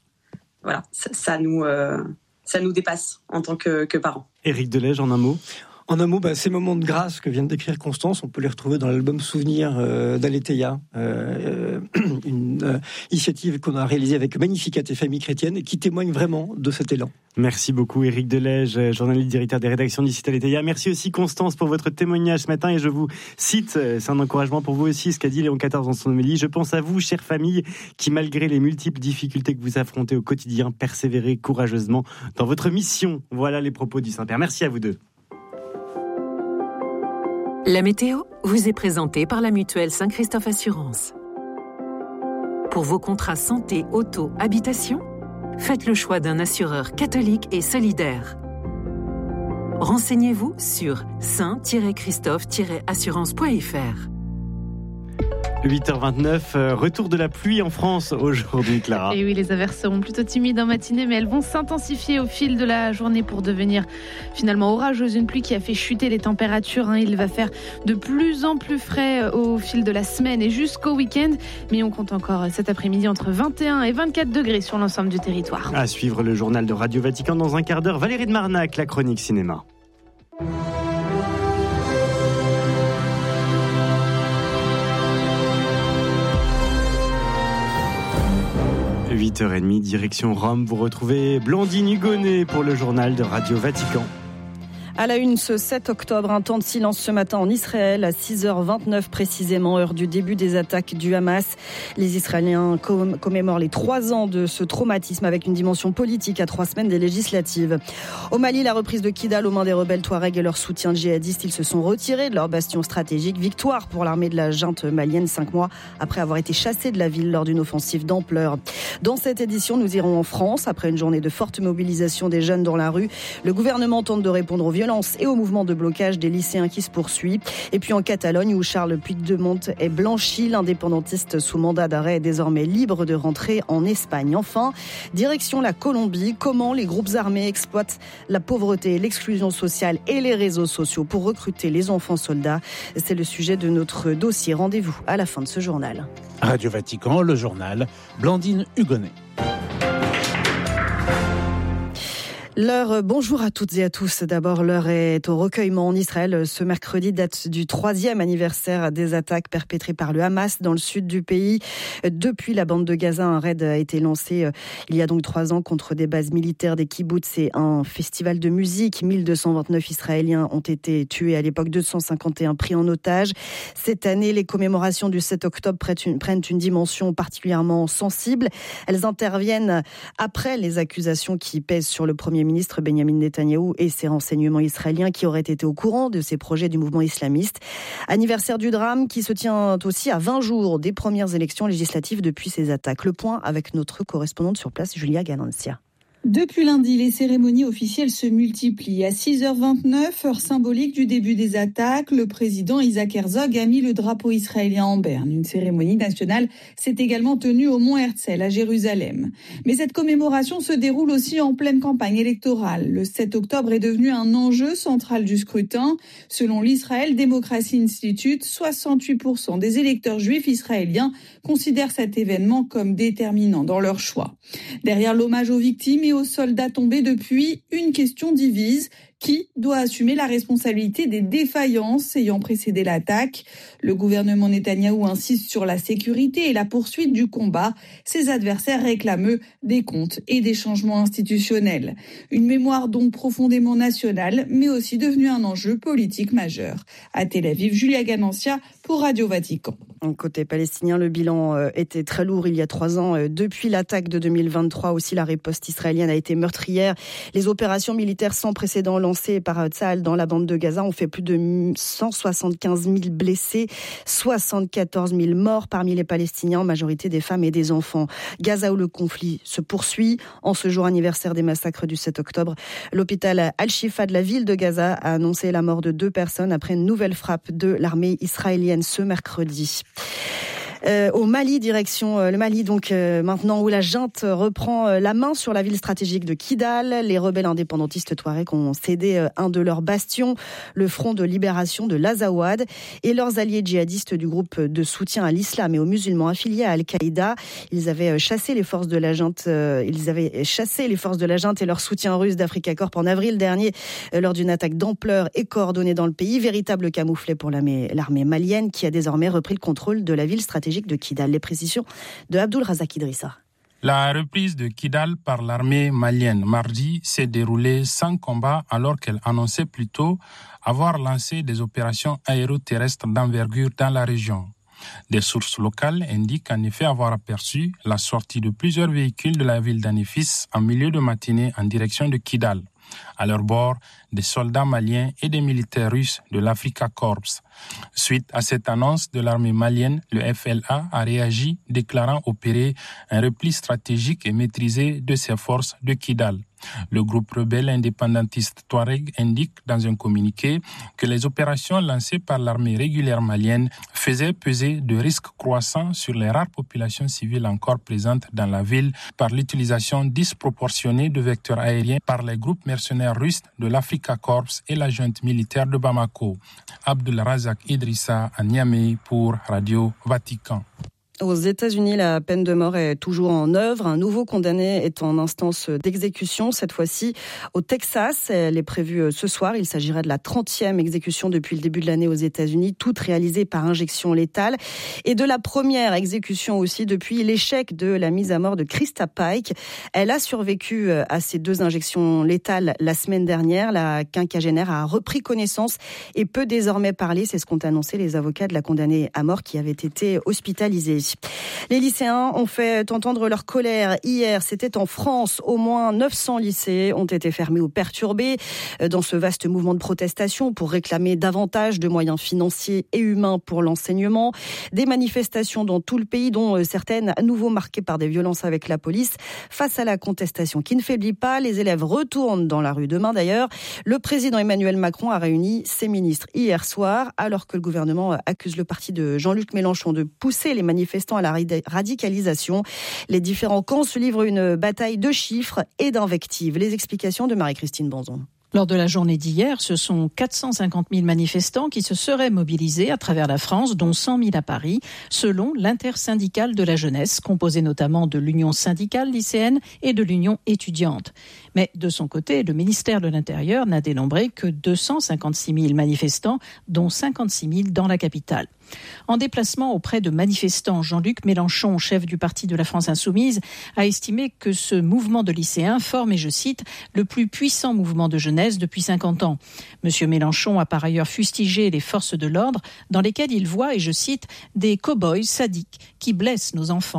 nous dépasse en tant que parents. Éric Delège, en un mot. En un mot, ces moments de grâce que vient de décrire Constance, on peut les retrouver dans l'album Souvenir d'Aletheia, une initiative qu'on a réalisée avec Magnificat et Famille Chrétienne et qui témoigne vraiment de cet élan. Merci beaucoup Éric Delège, journaliste directeur des rédactions du site Aletheia. Merci aussi Constance pour votre témoignage ce matin et je vous cite, c'est un encouragement pour vous aussi, ce qu'a dit Léon XIV dans son homélie. Je pense à vous, chère famille, qui malgré les multiples difficultés que vous affrontez au quotidien, persévérez courageusement dans votre mission. Voilà les propos du Saint-Père. Merci à vous deux. La météo vous est présentée par la mutuelle Saint-Christophe Assurance. Pour vos contrats santé, auto, habitation, faites le choix d'un assureur catholique et solidaire. Renseignez-vous sur saint-christophe-assurance.fr. 8h29, retour de la pluie en France aujourd'hui, Clara. Et oui, les averses seront plutôt timides en matinée, mais elles vont s'intensifier au fil de la journée pour devenir finalement orageuses. Une pluie qui a fait chuter les températures. Il va faire de plus en plus frais au fil de la semaine et jusqu'au week-end. Mais on compte encore cet après-midi entre 21 et 24 degrés sur l'ensemble du territoire. À suivre le journal de Radio Vatican dans un quart d'heure. Valérie de Marnac, la chronique cinéma. 8h30, direction Rome. Vous retrouvez Blandine Hugonnet pour le journal de Radio Vatican. À la une, ce 7 octobre, un temps de silence ce matin en Israël, à 6h29 précisément, heure du début des attaques du Hamas. Les Israéliens commémorent les 3 ans de ce traumatisme avec une dimension politique à 3 semaines des législatives. Au Mali, la reprise de Kidal aux mains des rebelles Touaregs et leur soutien djihadiste, ils se sont retirés de leur bastion stratégique. Victoire pour l'armée de la junte malienne 5 mois après avoir été chassés de la ville lors d'une offensive d'ampleur. Dans cette édition, nous irons en France. Après une journée de forte mobilisation des jeunes dans la rue, le gouvernement tente de répondre aux violences et au mouvement de blocage des lycéens qui se poursuit. Et puis en Catalogne, où Charles Puigdemont est blanchi, l'indépendantiste sous mandat d'arrêt est désormais libre de rentrer en Espagne. Enfin, direction la Colombie, comment les groupes armés exploitent la pauvreté, l'exclusion sociale et les réseaux sociaux pour recruter les enfants soldats. C'est le sujet de notre dossier. Rendez-vous à la fin de ce journal. Radio Vatican, le journal, Blandine Hugonnet. L'heure, bonjour à toutes et à tous. D'abord, l'heure est au recueillement en Israël. Ce mercredi date du 3e anniversaire des attaques perpétrées par le Hamas dans le sud du pays. Depuis la bande de Gaza, un raid a été lancé il y a donc 3 ans contre des bases militaires des kibbutz et un festival de musique. 1229 Israéliens ont été tués à l'époque, 251 pris en otage. Cette année, les commémorations du 7 octobre prennent une dimension particulièrement sensible. Elles interviennent après les accusations qui pèsent sur le Premier ministre Benjamin Netanyahou et ses renseignements israéliens qui auraient été au courant de ces projets du mouvement islamiste. Anniversaire du drame qui se tient aussi à 20 jours des premières élections législatives depuis ces attaques. Le point avec notre correspondante sur place, Julia Ganancia. Depuis lundi, les cérémonies officielles se multiplient. À 6h29, heure symbolique du début des attaques, le président Isaac Herzog a mis le drapeau israélien en berne. Une cérémonie nationale s'est également tenue au Mont Herzl à Jérusalem. Mais cette commémoration se déroule aussi en pleine campagne électorale. Le 7 octobre est devenu un enjeu central du scrutin. Selon l'Israel Democracy Institute, 68% des électeurs juifs israéliens considèrent cet événement comme déterminant dans leur choix. Derrière l'hommage aux victimes et aux soldats tombés depuis, une question divise. Qui doit assumer la responsabilité des défaillances ayant précédé l'attaque ? Le gouvernement Netanyahou insiste sur la sécurité et la poursuite du combat. Ses adversaires réclament des comptes et des changements institutionnels. Une mémoire donc profondément nationale, mais aussi devenue un enjeu politique majeur. À Tel Aviv, Julia Ganancia pour Radio Vatican. Côté palestinien, le bilan était très lourd il y a 3 ans. Depuis l'attaque de 2023 aussi, la riposte israélienne a été meurtrière. Les opérations militaires sans précédent lancées par Tsahal dans la bande de Gaza ont fait plus de 175 000 blessés, 74 000 morts parmi les Palestiniens, en majorité des femmes et des enfants. Gaza où le conflit se poursuit. En ce jour anniversaire des massacres du 7 octobre, l'hôpital Al-Shifa de la ville de Gaza a annoncé la mort de 2 personnes après une nouvelle frappe de l'armée israélienne ce mercredi. Au Mali, direction le Mali, donc maintenant où la junte reprend la main sur la ville stratégique de Kidal. Les rebelles indépendantistes touaregs ont cédé un de leurs bastions, le front de libération de l'Azawad, et leurs alliés djihadistes du groupe de soutien à l'islam et aux musulmans affiliés à Al-Qaïda. Ils avaient chassé les forces de la junte, et leur soutien russe d'Africa Corps en avril dernier lors d'une attaque d'ampleur et coordonnée dans le pays, véritable camouflet pour l'armée malienne qui a désormais repris le contrôle de la ville stratégique de Kidal. Les précisions de Abdul Razak Idrissa. La reprise de Kidal par l'armée malienne mardi s'est déroulée sans combat alors qu'elle annonçait plutôt avoir lancé des opérations aéroterrestres d'envergure dans la région. Des sources locales indiquent en effet avoir aperçu la sortie de plusieurs véhicules de la ville d'Anifis en milieu de matinée en direction de Kidal. À leur bord, des soldats maliens et des militaires russes de l'Africa Corps. Suite à cette annonce de l'armée malienne, le FLA a réagi, déclarant opérer un repli stratégique et maîtrisé de ses forces de Kidal. Le groupe rebelle indépendantiste Touareg indique dans un communiqué que les opérations lancées par l'armée régulière malienne faisaient peser de risques croissants sur les rares populations civiles encore présentes dans la ville par l'utilisation disproportionnée de vecteurs aériens par les groupes mercenaires russes de l'Africa Corps et la junte militaire de Bamako. Abdul Razak Idrissa à Niamey pour Radio Vatican. Aux États-Unis, la peine de mort est toujours en œuvre. Un nouveau condamné est en instance d'exécution, cette fois-ci au Texas. Elle est prévue ce soir. Il s'agirait de la 30e exécution depuis le début de l'année aux États-Unis, toute réalisée par injection létale. Et de la première exécution aussi depuis l'échec de la mise à mort de Krista Pike. Elle a survécu à ces 2 injections létales la semaine dernière. La quinquagénaire a repris connaissance et peut désormais parler. C'est ce qu'ont annoncé les avocats de la condamnée à mort qui avait été hospitalisée. Les lycéens ont fait entendre leur colère hier. C'était en France. Au moins 900 lycées ont été fermés ou perturbés dans ce vaste mouvement de protestation pour réclamer davantage de moyens financiers et humains pour l'enseignement. Des manifestations dans tout le pays, dont certaines à nouveau marquées par des violences avec la police. Face à la contestation qui ne faiblit pas, les élèves retournent dans la rue demain d'ailleurs. Le président Emmanuel Macron a réuni ses ministres hier soir, alors que le gouvernement accuse le parti de Jean-Luc Mélenchon de pousser les manifestants à la radicalisation. Les différents camps se livrent une bataille de chiffres et d'invectives. Les explications de Marie-Christine Bonzon. Lors de la journée d'hier, ce sont 450 000 manifestants qui se seraient mobilisés à travers la France, dont 100 000 à Paris, selon l'intersyndicale de la jeunesse, composée notamment de l'Union syndicale lycéenne et de l'Union étudiante. Mais de son côté, le ministère de l'Intérieur n'a dénombré que 256 000 manifestants, dont 56 000 dans la capitale. En déplacement auprès de manifestants, Jean-Luc Mélenchon, chef du parti de la France Insoumise, a estimé que ce mouvement de lycéens forme, et je cite, le plus puissant mouvement de jeunesse depuis 50 ans. Monsieur Mélenchon a par ailleurs fustigé les forces de l'ordre dans lesquelles il voit, et je cite, des cow-boys sadiques qui blessent nos enfants.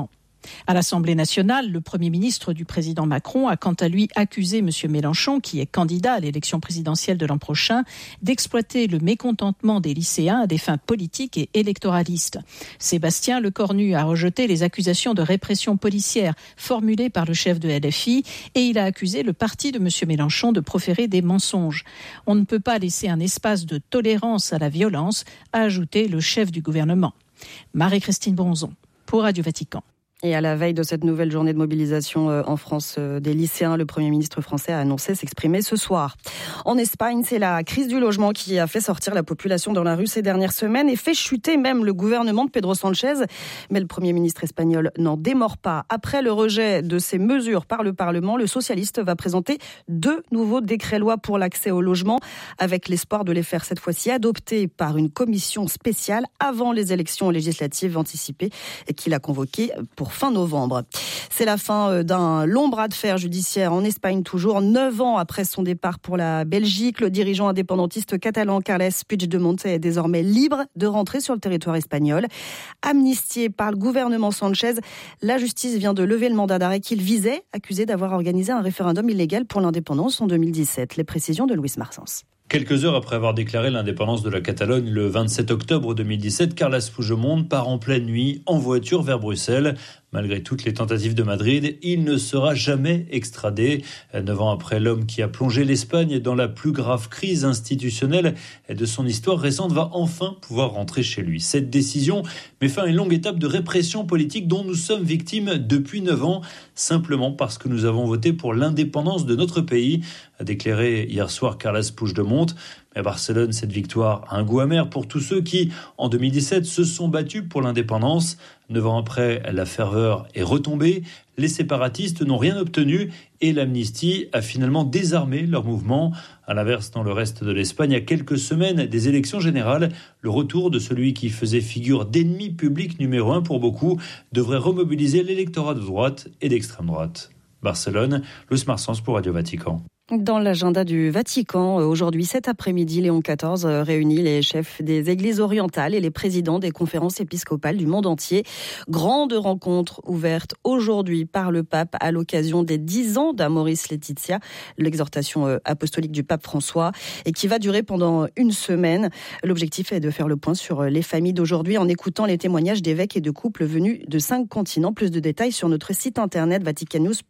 À l'Assemblée nationale, le Premier ministre du président Macron a quant à lui accusé M. Mélenchon, qui est candidat à l'élection présidentielle de l'an prochain, d'exploiter le mécontentement des lycéens à des fins politiques et électoralistes. Sébastien Lecornu a rejeté les accusations de répression policière formulées par le chef de LFI et il a accusé le parti de M. Mélenchon de proférer des mensonges. On ne peut pas laisser un espace de tolérance à la violence, a ajouté le chef du gouvernement. Marie-Christine Bronzon pour Radio Vatican. Et à la veille de cette nouvelle journée de mobilisation en France des lycéens, le Premier ministre français a annoncé s'exprimer ce soir. En Espagne, c'est la crise du logement qui a fait sortir la population dans la rue ces dernières semaines et fait chuter même le gouvernement de Pedro Sánchez. Mais le Premier ministre espagnol n'en démord pas. Après le rejet de ces mesures par le Parlement, le socialiste va présenter 2 nouveaux décrets-lois pour l'accès au logement, avec l'espoir de les faire cette fois-ci adopter par une commission spéciale avant les élections législatives anticipées qu'il a convoquées pour fin novembre. C'est la fin d'un long bras de fer judiciaire en Espagne toujours. 9 ans après son départ pour la Belgique, le dirigeant indépendantiste catalan Carles Puigdemont est désormais libre de rentrer sur le territoire espagnol. Amnistié par le gouvernement Sánchez, la justice vient de lever le mandat d'arrêt qu'il visait, accusé d'avoir organisé un référendum illégal pour l'indépendance en 2017. Les précisions de Luis Marsens. Quelques heures après avoir déclaré l'indépendance de la Catalogne le 27 octobre 2017, Carles Puigdemont part en pleine nuit en voiture vers Bruxelles. Malgré toutes les tentatives de Madrid, il ne sera jamais extradé. 9 ans après, l'homme qui a plongé l'Espagne dans la plus grave crise institutionnelle de son histoire récente va enfin pouvoir rentrer chez lui. Cette décision met fin à une longue étape de répression politique dont nous sommes victimes depuis 9 ans, simplement parce que nous avons voté pour l'indépendance de notre pays, a déclaré hier soir Carles Puigdemont. Mais à Barcelone, cette victoire a un goût amer pour tous ceux qui, en 2017, se sont battus pour l'indépendance. 9 ans après, la ferveur est retombée, les séparatistes n'ont rien obtenu et l'amnistie a finalement désarmé leur mouvement. À l'inverse, dans le reste de l'Espagne, à quelques semaines des élections générales, le retour de celui qui faisait figure d'ennemi public numéro 1 pour beaucoup devrait remobiliser l'électorat de droite et d'extrême droite. Barcelone, Luis Marsens pour Radio Vatican. Dans l'agenda du Vatican, aujourd'hui, cet après-midi, Léon XIV réunit les chefs des églises orientales et les présidents des conférences épiscopales du monde entier. Grande rencontre ouverte aujourd'hui par le pape à l'occasion des 10 ans d'Amoris Laetitia, l'exhortation apostolique du pape François, et qui va durer pendant une semaine. L'objectif est de faire le point sur les familles d'aujourd'hui en écoutant les témoignages d'évêques et de couples venus de 5 continents. Plus de détails sur notre site internet vaticannews.va.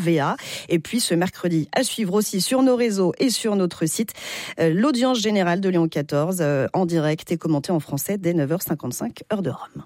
Et puis ce mercredi, à suivre aussi sur nos réseaux et sur notre site, l'audience générale de Léon XIV en direct et commentée en français dès 9h55, heure de Rome.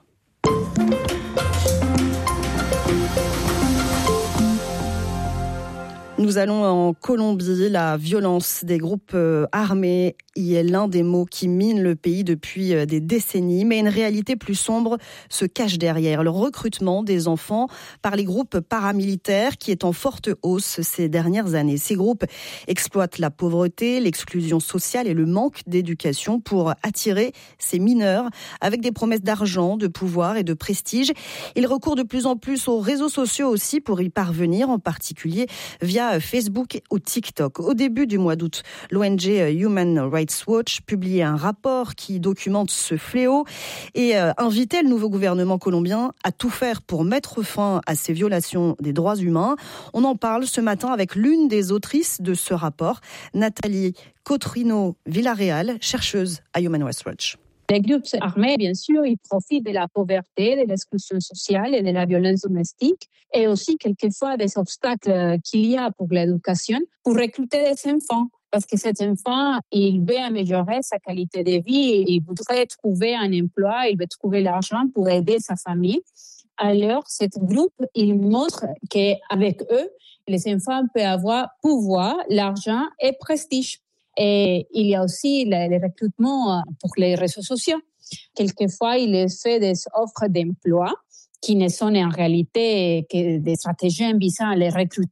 Nous allons en Colombie. La violence des groupes armés y est l'un des maux qui mine le pays depuis des décennies. Mais une réalité plus sombre se cache derrière. Le recrutement des enfants par les groupes paramilitaires qui est en forte hausse ces dernières années. Ces groupes exploitent la pauvreté, l'exclusion sociale et le manque d'éducation pour attirer ces mineurs avec des promesses d'argent, de pouvoir et de prestige. Ils recourent de plus en plus aux réseaux sociaux aussi pour y parvenir, en particulier via Facebook ou TikTok. Au début du mois d'août, l'ONG Human Rights Watch publiait un rapport qui documente ce fléau et invitait le nouveau gouvernement colombien à tout faire pour mettre fin à ces violations des droits humains. On en parle ce matin avec l'une des autrices de ce rapport, Nathalie Cotrino Villarreal, chercheuse à Human Rights Watch. Les groupes armés, bien sûr, ils profitent de la pauvreté, de l'exclusion sociale et de la violence domestique, et aussi quelquefois des obstacles qu'il y a pour l'éducation, pour recruter des enfants. Parce que cet enfant, il veut améliorer sa qualité de vie, il voudrait trouver un emploi, il veut trouver l'argent pour aider sa famille. Alors, ce groupe, il montre qu'avec eux, les enfants peuvent avoir pouvoir, l'argent et prestige. Et il y a aussi le recrutement pour les réseaux sociaux. Quelquefois, il est fait des offres d'emploi qui ne sont en réalité que des stratagèmes visant à les recruter.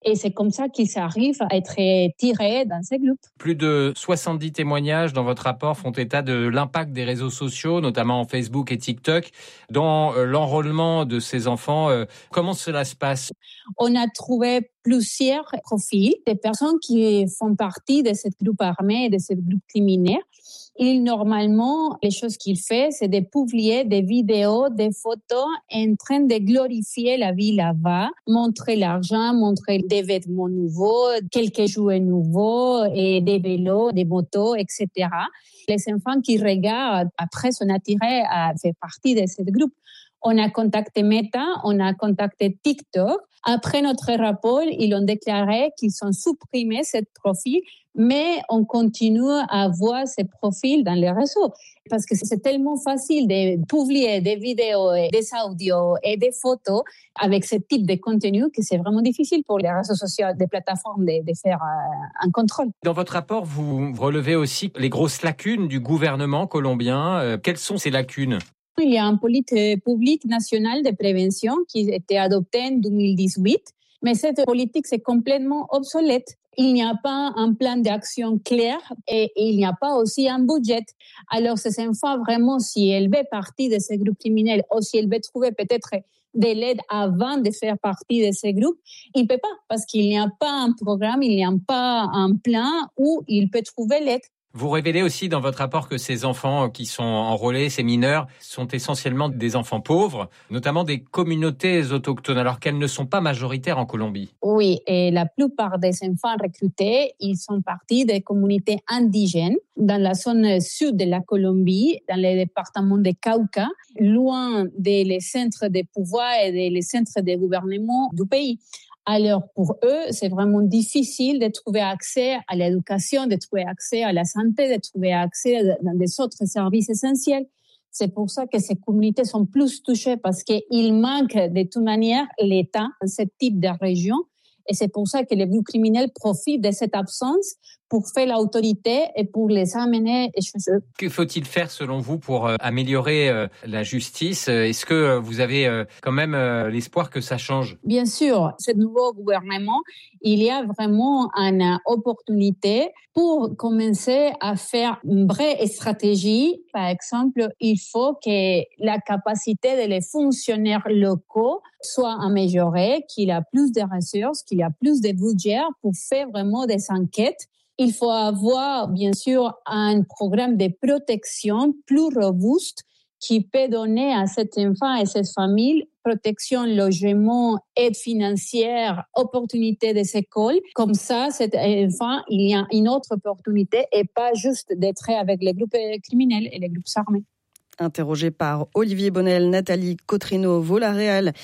Et c'est comme ça qu'ils arrivent à être tirés dans ces groupes. Plus de 70 témoignages dans votre rapport font état de l'impact des réseaux sociaux, notamment Facebook et TikTok, dans l'enrôlement de ces enfants. Comment cela se passe ? On a trouvé plusieurs profils de personnes qui font partie de ce groupe armé et de ce groupe criminel. Et normalement, les choses qu'il fait, c'est de publier des vidéos, des photos en train de glorifier la vie là-bas, montrer l'argent, montrer des vêtements nouveaux, quelques jouets nouveaux, et des vélos, des motos, etc. Les enfants qui regardent, après, sont attirés à faire partie de ce groupe. On a contacté Meta, on a contacté TikTok. Après notre rapport, ils ont déclaré qu'ils ont supprimé ce profil, mais on continue à voir ces profils dans les réseaux. Parce que c'est tellement facile de publier des vidéos, des audios et des photos avec ce type de contenu que c'est vraiment difficile pour les réseaux sociaux, des plateformes de faire un contrôle. Dans votre rapport, vous relevez aussi les grosses lacunes du gouvernement colombien. Quelles sont ces lacunes ? Il y a une politique publique nationale de prévention qui a été adoptée en 2018, mais cette politique c'est complètement obsolète. Il n'y a pas un plan d'action clair et il n'y a pas aussi un budget. Alors ces enfants, vraiment, si elles veulent partie de ces groupes criminels ou si elles veulent trouver peut-être de l'aide avant de faire partie de ces groupes, ils ne peuvent pas parce qu'il n'y a pas un programme, il n'y a pas un plan où ils peuvent trouver l'aide. Vous révélez aussi dans votre rapport que ces enfants qui sont enrôlés, ces mineurs, sont essentiellement des enfants pauvres, notamment des communautés autochtones, alors qu'elles ne sont pas majoritaires en Colombie. Oui, et la plupart des enfants recrutés, ils sont partis des communautés indigènes dans la zone sud de la Colombie, dans le département de Cauca, loin des centres de pouvoir et des centres de gouvernement du pays. Alors, pour eux, c'est vraiment difficile de trouver accès à l'éducation, de trouver accès à la santé, de trouver accès dans des autres services essentiels. C'est pour ça que ces communautés sont plus touchées parce qu'il manque de toute manière l'État dans ce type de région. Et c'est pour ça que les groupes criminels profitent de cette absence pour faire l'autorité et pour les amener chez eux. Que faut-il faire selon vous pour améliorer la justice ? Est-ce que vous avez quand même l'espoir que ça change ? Bien sûr, ce nouveau gouvernement, il y a vraiment une opportunité pour commencer à faire une vraie stratégie. Par exemple, il faut que la capacité des fonctionnaires locaux soit améliorée, qu'il y ait plus de ressources, qu'il y ait plus de budget pour faire vraiment des enquêtes. Il faut avoir, bien sûr, un programme de protection plus robuste qui peut donner à cet enfant et cette famille protection, logement, aide financière, opportunité des écoles. Comme ça, cet enfant, il y a une autre opportunité et pas juste d'être avec les groupes criminels et les groupes armés. Interrogée par Olivier Bonnel, Nathalie Cotrino-Villarreal,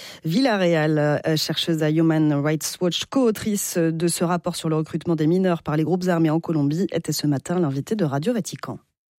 chercheuse à Human Rights Watch, co-autrice de ce rapport sur le recrutement des mineurs par les groupes armés en Colombie, était ce matin l'invitée de Radio Vatican.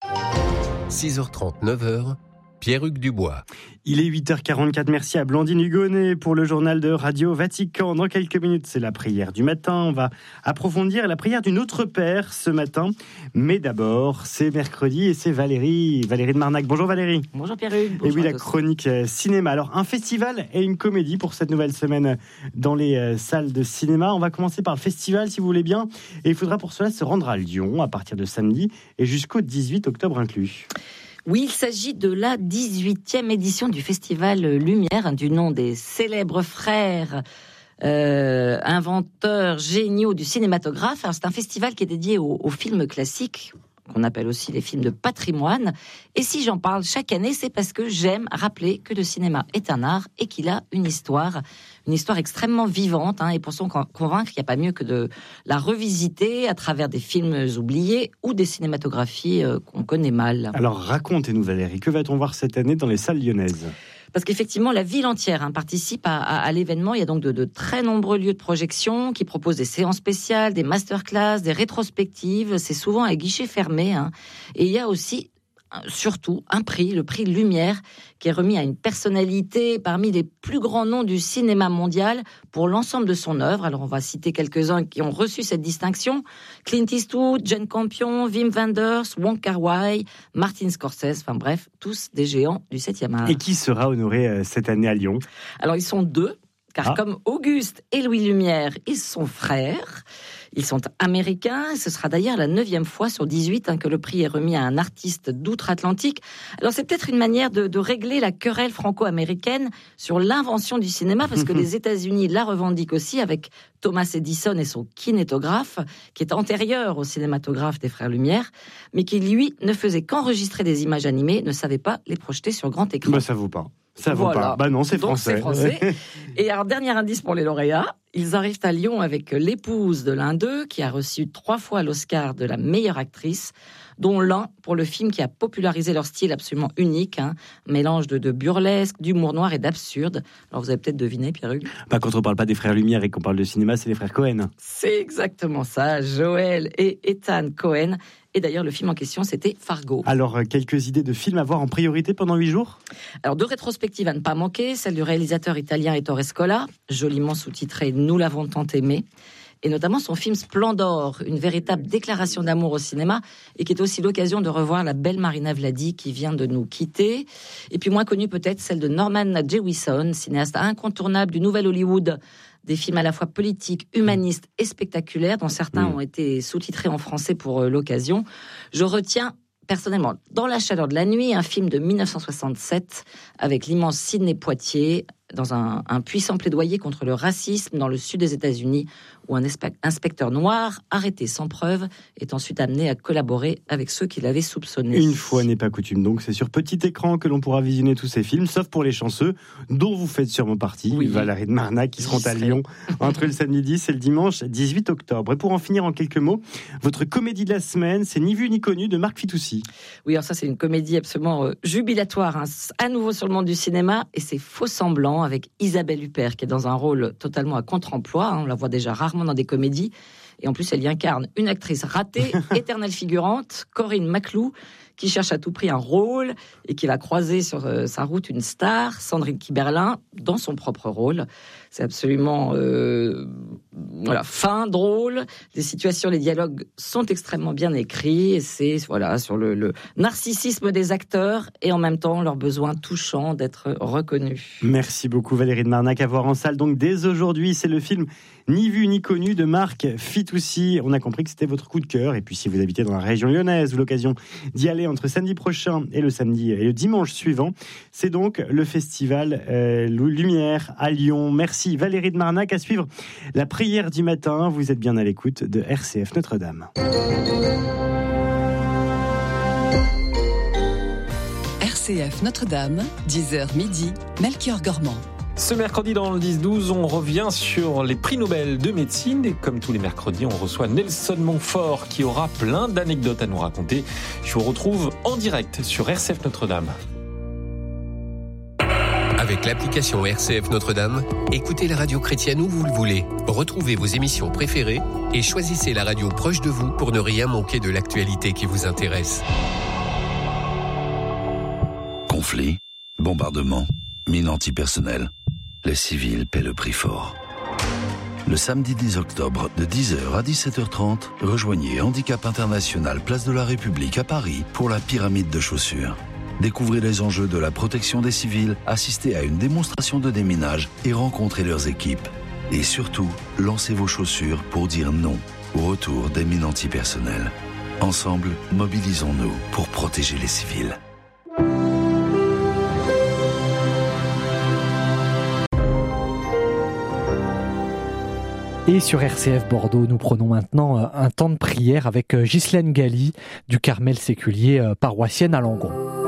6h30, 9h. Pierre-Hugues Dubois. Il est 8h44. Merci à Blandine Hugonnet pour le journal de Radio Vatican. Dans quelques minutes, c'est la prière du matin. On va approfondir la prière d'une autre Père ce matin. Mais d'abord, c'est mercredi et c'est Valérie de Marnac. Bonjour Valérie. Bonjour Pierre-Hugues. Et oui, la chronique cinéma. Alors, un festival et une comédie pour cette nouvelle semaine dans les salles de cinéma. On va commencer par le festival, si vous voulez bien. Et il faudra pour cela se rendre à Lyon à partir de samedi et jusqu'au 18 octobre inclus. Oui, il s'agit de la 18e édition du Festival Lumière, du nom des célèbres frères inventeurs géniaux du cinématographe. Alors, c'est un festival qui est dédié aux films classiques, qu'on appelle aussi les films de patrimoine. Et si j'en parle chaque année, c'est parce que j'aime rappeler que le cinéma est un art et qu'il a une histoire extrêmement vivante. Et pour s'en convaincre, il n'y a pas mieux que de la revisiter à travers des films oubliés ou des cinématographies qu'on connaît mal. Alors racontez-nous Valérie, que va-t-on voir cette année dans les salles lyonnaises ? Parce qu'effectivement, la ville entière participe à l'événement. Il y a donc de très nombreux lieux de projection qui proposent des séances spéciales, des masterclass, des rétrospectives. C'est souvent à guichet fermé. Et il y a aussi, surtout, un prix, le prix Lumière, qui est remis à une personnalité parmi les plus grands noms du cinéma mondial pour l'ensemble de son œuvre. Alors, on va citer quelques-uns qui ont reçu cette distinction. Clint Eastwood, Jane Campion, Wim Wenders, Wong Kar-wai, Martin Scorsese, enfin bref, tous des géants du 7e art. Et qui sera honoré cette année à Lyon ? Alors, ils sont deux. Car comme Auguste et Louis Lumière, ils sont frères, ils sont américains. Ce sera d'ailleurs la 9e fois sur 18 que le prix est remis à un artiste d'outre-Atlantique. Alors c'est peut-être une manière de régler la querelle franco-américaine sur l'invention du cinéma, parce que les États-Unis la revendiquent aussi avec Thomas Edison et son kinétographe, qui est antérieur au cinématographe des frères Lumière, mais qui lui ne faisait qu'enregistrer des images animées, ne savait pas les projeter sur grand écran. Ça vaut pas. Ça vaut pas. Bah non, c'est français. Donc c'est français. Et alors, dernier indice pour les lauréats. Ils arrivent à Lyon avec l'épouse de l'un d'eux, qui a reçu 3 fois l'Oscar de la meilleure actrice, dont l'un pour le film qui a popularisé leur style absolument unique, mélange de burlesque, d'humour noir et d'absurde. Alors vous avez peut-être deviné, Pierre-Hugues. Quand on parle pas des frères Lumière et qu'on parle de cinéma, c'est les frères Cohen. C'est exactement ça, Joël et Ethan Cohen. Et d'ailleurs, le film en question, c'était Fargo. Alors, quelques idées de films à voir en priorité pendant 8 jours ? Alors, 2 rétrospectives à ne pas manquer. Celle du réalisateur italien Ettore Scola, joliment sous-titrée « Nous l'avons tant aimé ». Et notamment son film Splendor, une véritable déclaration d'amour au cinéma, et qui est aussi l'occasion de revoir la belle Marina Vladi qui vient de nous quitter. Et puis moins connue peut-être, celle de Norman Jewison, cinéaste incontournable du Nouvel Hollywood, des films à la fois politiques, humanistes et spectaculaires, dont certains ont été sous-titrés en français pour l'occasion. Je retiens personnellement Dans la chaleur de la nuit, un film de 1967 avec l'immense Sidney Poitier, dans un puissant plaidoyer contre le racisme dans le sud des États-Unis, où un inspecteur noir, arrêté sans preuve, est ensuite amené à collaborer avec ceux qui l'avaient soupçonné. Une fois n'est pas coutume, donc c'est sur petit écran que l'on pourra visionner tous ces films, sauf pour les chanceux, dont vous faites sûrement partie, Valérie de Marnac, qui seront à Lyon entre le samedi 10 et le dimanche 18 octobre. Et pour en finir en quelques mots, votre comédie de la semaine, c'est Ni vu ni connu de Marc Fitoussi. Oui, alors ça c'est une comédie absolument jubilatoire, à nouveau sur le monde du cinéma, et c'est Faux semblants avec Isabelle Huppert, qui est dans un rôle totalement à contre-emploi. On la voit déjà rarement dans des comédies. Et en plus, elle y incarne une actrice ratée, éternelle figurante, Corinne Maclou, qui cherche à tout prix un rôle et qui va croiser sur sa route une star, Sandrine Kiberlin, dans son propre rôle. C'est absolument fin, drôle. Les situations, les dialogues sont extrêmement bien écrits. Et c'est sur le narcissisme des acteurs et en même temps leur besoin touchant d'être reconnus. Merci beaucoup Valérie de Marnac. À voir en salle donc dès aujourd'hui. C'est le film Ni vu ni connu de Marc Fitoussi. On a compris que c'était votre coup de cœur. Et puis si vous habitez dans la région lyonnaise, vous avez l'occasion d'y aller entre samedi prochain et le dimanche suivant. C'est donc le festival Lumière à Lyon. Merci Valérie de Marnac. À suivre la prière du matin. Vous êtes bien à l'écoute de RCF Notre-Dame. RCF Notre-Dame, 10h midi, Melchior Gormand. Ce mercredi dans le 10-12, on revient sur les prix Nobel de médecine. Et comme tous les mercredis, on reçoit Nelson Montfort qui aura plein d'anecdotes à nous raconter. Je vous retrouve en direct sur RCF Notre-Dame. Avec l'application RCF Notre-Dame, écoutez la radio chrétienne où vous le voulez. Retrouvez vos émissions préférées et choisissez la radio proche de vous pour ne rien manquer de l'actualité qui vous intéresse. Conflits, bombardements, mines antipersonnelles. Les civils paient le prix fort. Le samedi 10 octobre, de 10h à 17h30, rejoignez Handicap International, Place de la République à Paris pour la pyramide de chaussures. Découvrez les enjeux de la protection des civils, assistez à une démonstration de déminage et rencontrez leurs équipes. Et surtout, lancez vos chaussures pour dire non au retour des mines antipersonnelles. Ensemble, mobilisons-nous pour protéger les civils. Et sur RCF Bordeaux, nous prenons maintenant un temps de prière avec Ghislaine Galli du Carmel séculier paroissienne à Langon.